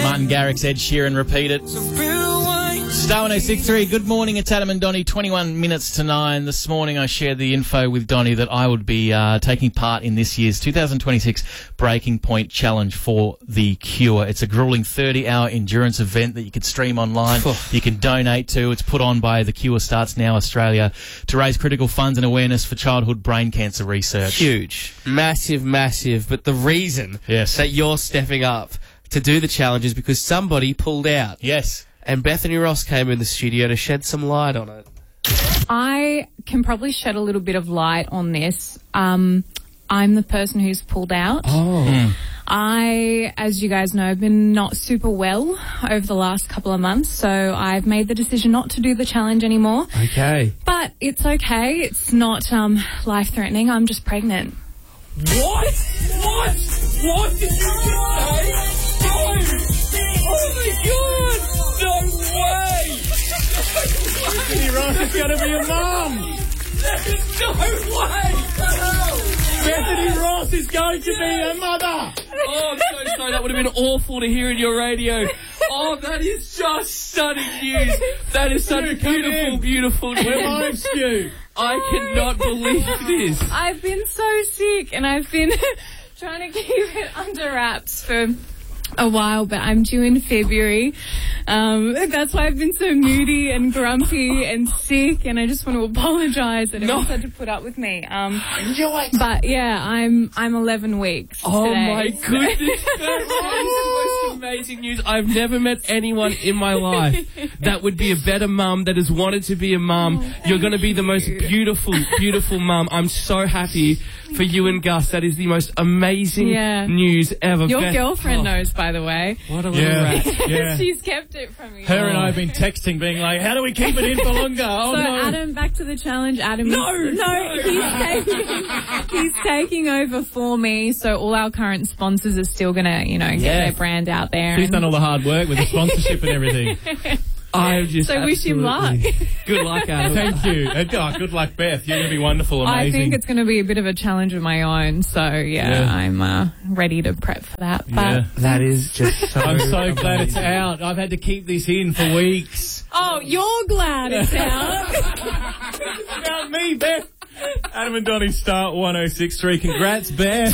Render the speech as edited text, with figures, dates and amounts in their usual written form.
Martin Garrix, Ed Sheeran, repeat it. Star 106.3, good morning, it's Adam and Donnie, 21 minutes to 9. This morning I shared the info with Donnie that I would be taking part in this year's 2026 Breaking Point Challenge for The Cure. It's a grueling 30-hour endurance event that you can stream online, you can donate to. It's put on by The Cure Starts Now Australia to raise critical funds and awareness for childhood brain cancer research. Huge. Massive, massive. But the reason that you're stepping up to do the challenge is because somebody pulled out. Yes. And Bethany Ross came in the studio to shed some light on it. I can probably shed a little bit of light on this. I'm the person who's pulled out. I, as you guys know, have been not super well over the last couple of months, so I've made the decision not to do the challenge anymore. Okay. But it's okay. It's not life-threatening. I'm just pregnant. What? What did you just say? No! Oh my God! No way! Bethany Ross is going to be a mum! There's no way! Bethany Ross is going to be a mother! Oh, I'm so sorry. That would have been awful to hear in your radio. Oh, that is just stunning news. That is such beautiful, beautiful news. We're live, Stu. I cannot believe this. I've been so sick and I've been trying to keep it under wraps for a while, but I'm due in February. That's why I've been so moody and grumpy and sick, and I just want to apologise that everyone's had to put up with me. But yeah, I'm 11 weeks. Oh today, my goodness. That is the most amazing news. I've never met anyone in my life that would be a better mum, that has wanted to be a mum. You're going to be the most beautiful, beautiful mum. I'm so happy for you and Gus. That is the most amazing news ever. Your girlfriend knows, by the way. What a little rat. Yeah. She's kept it from me. Her and I have been texting, being like, how do we keep it in for longer? Oh, so no. Adam, back to the challenge. Adam, he's taking over for me. So all our current sponsors are still gonna, get their brand out there. She's done all the hard work with the sponsorship and everything. I just so wish him luck. Good luck, Adam. Thank you. And, good luck, Beth. You're going to be wonderful, amazing. I think it's going to be a bit of a challenge of my own. So, I'm ready to prep for that. But that is just so I'm so amazing. glad it's out. I've had to keep this in for weeks. Oh, you're glad it's out. It's about me, Beth. Adam and Donnie Star 106.3. Congrats, Beth.